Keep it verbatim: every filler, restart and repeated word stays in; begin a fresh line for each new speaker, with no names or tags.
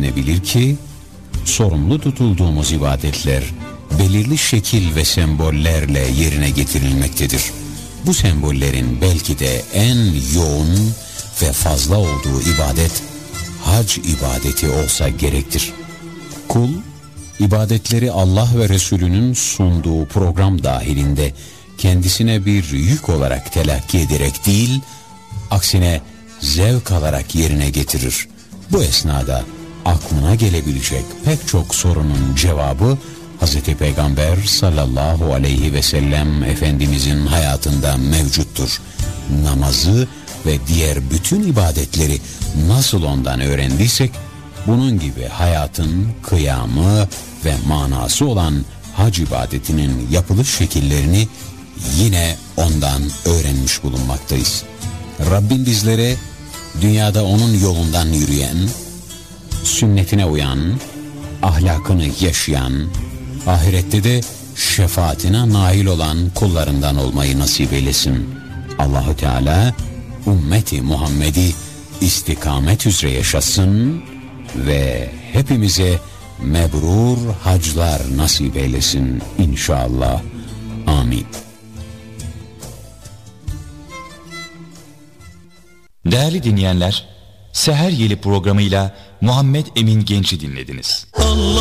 söylenebilir ki, sorumlu tutulduğumuz ibadetler belirli şekil ve sembollerle yerine getirilmektedir. Bu sembollerin belki de en yoğun ve fazla olduğu ibadet, hac ibadeti olsa gerektir. Kul, ibadetleri Allah ve Resulünün sunduğu program dahilinde kendisine bir yük olarak telakki ederek değil, aksine zevk alarak yerine getirir. Bu esnada aklına gelebilecek pek çok sorunun cevabı Hazreti Peygamber sallallahu aleyhi ve sellem Efendimizin hayatında mevcuttur. Namazı ve diğer bütün ibadetleri nasıl ondan öğrendiysek, bunun gibi hayatın kıyamı ve manası olan hac ibadetinin yapılış şekillerini yine ondan öğrenmiş bulunmaktayız. Rabbim bizlere dünyada onun yolundan yürüyen, sünnetine uyan, ahlakını yaşayan, ahirette de şefaatine nail olan kullarından olmayı nasip eylesin. Allahu Teala ümmeti Muhammed'i istikamet üzere yaşasın ve hepimize mebrur haclar nasip eylesin inşallah. Amin.
Değerli dinleyenler, Seher Yeli programıyla Muhammed Emin Genç'i dinlediniz. Allah